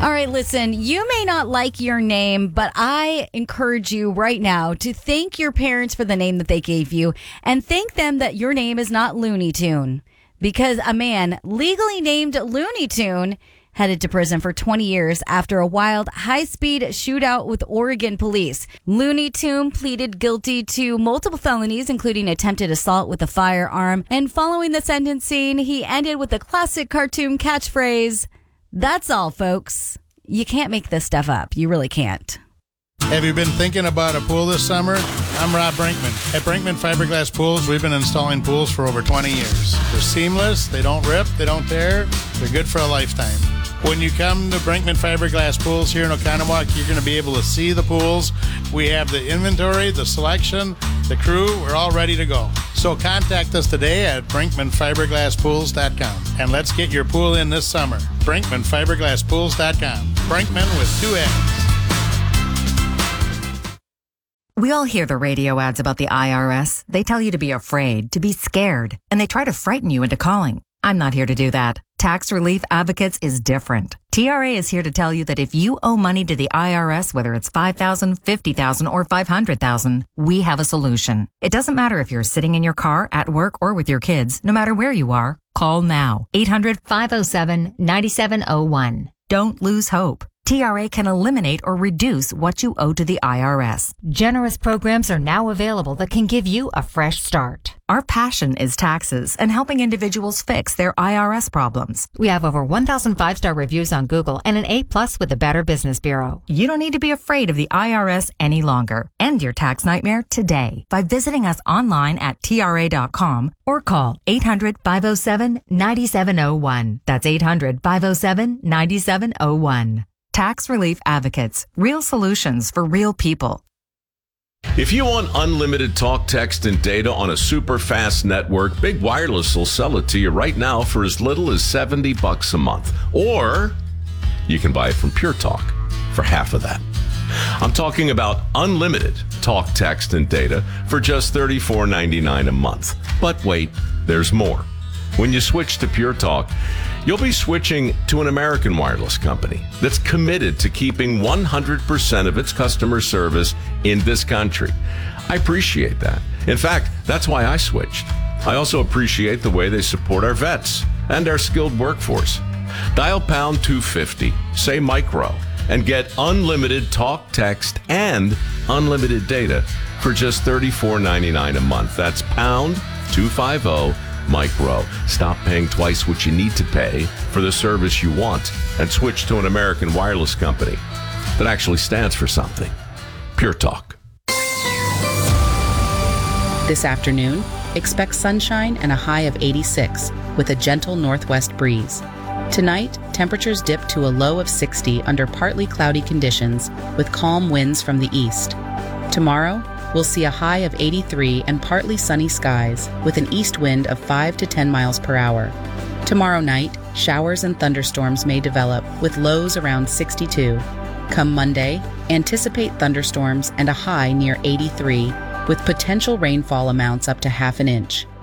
All right, listen, you may not like your name, but I encourage you right now to thank your parents for the name that they gave you and thank them that your name is not Looney Tune. Because a man legally named Looney Tune headed to prison for 20 years after a wild, high-speed shootout with Oregon police. Looney Tune pleaded guilty to multiple felonies, including attempted assault with a firearm. And following the sentencing, he ended with the classic cartoon catchphrase, "That's all, folks." You can't make this stuff up. You really can't. Have you been thinking about a pool this summer? I'm Rob Brinkman. At Brinkman Fiberglass Pools, we've been installing pools for over 20 years. They're seamless, they don't rip, they don't tear, they're good for a lifetime. When you come to Brinkman Fiberglass Pools here in Oconomowoc, you're going to be able to see the pools. We have the inventory, the selection, the crew, we're all ready to go. So contact us today at BrinkmanFiberglassPools.com and let's get your pool in this summer. BrinkmanFiberglassPools.com. Brinkman with 2 N's. We all hear the radio ads about the IRS. They tell you to be afraid, to be scared, and they try to frighten you into calling. I'm not here to do that. Tax Relief Advocates is different. TRA is here to tell you that if you owe money to the IRS, whether it's $5,000, $50,000, or $500,000, we have a solution. It doesn't matter if you're sitting in your car, at work, or with your kids. No matter where you are, call now. 800-507-9701. Don't lose hope. TRA can eliminate or reduce what you owe to the IRS. Generous programs are now available that can give you a fresh start. Our passion is taxes and helping individuals fix their IRS problems. We have over 1,000 5-star reviews on Google and an A+ with the Better Business Bureau. You don't need to be afraid of the IRS any longer. End your tax nightmare today by visiting us online at TRA.com or call 800-507-9701. That's 800-507-9701. Tax Relief Advocates. Real solutions for real people. If you want unlimited talk, text, and data on a super fast network, Big Wireless will sell it to you right now for as little as $70 a month. Or you can buy it from Pure Talk for half of that. I'm talking about unlimited talk, text, and data for just $34.99 a month. But wait, there's more. When you switch to Pure Talk, you'll be switching to an American wireless company that's committed to keeping 100% of its customer service in this country. I appreciate that. In fact, that's why I switched. I also appreciate the way they support our vets and our skilled workforce. Dial pound 250, say micro, and get unlimited talk, text, and unlimited data for just $34.99 a month. That's pound 250 micro. Stop paying twice what you need to pay for the service you want and switch to an American wireless company that actually stands for something. Pure Talk. This afternoon, expect sunshine and a high of 86 with a gentle northwest breeze. Tonight, temperatures dip to a low of 60 under partly cloudy conditions with calm winds from the east. Tomorrow, we'll see a high of 83 and partly sunny skies with an east wind of 5 to 10 miles per hour. Tomorrow night, showers and thunderstorms may develop with lows around 62. Come Monday, anticipate thunderstorms and a high near 83 with potential rainfall amounts up to half an inch.